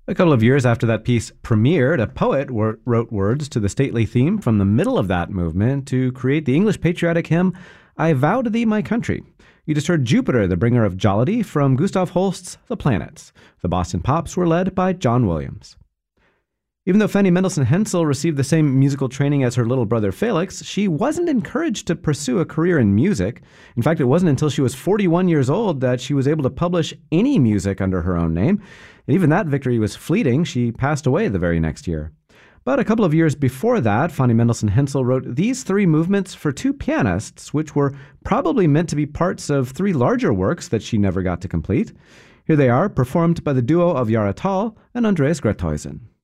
A couple of years after that piece premiered, a poet wrote words to the stately theme from the middle of that movement to create the English patriotic hymn, I Vow to Thee, My Country. You just heard Jupiter, the Bringer of Jollity, from Gustav Holst's The Planets. The Boston Pops were led by John Williams. Even though Fanny Mendelssohn Hensel received the same musical training as her little brother Felix, she wasn't encouraged to pursue a career in music. In fact, it wasn't until she was 41 years old that she was able to publish any music under her own name. And even that victory was fleeting. She passed away the very next year. But a couple of years before that, Fanny Mendelssohn Hensel wrote these three movements for two pianists, which were probably meant to be parts of three larger works that she never got to complete. Here they are, performed by the duo of Jahre Tal and Andreas Grethuisen.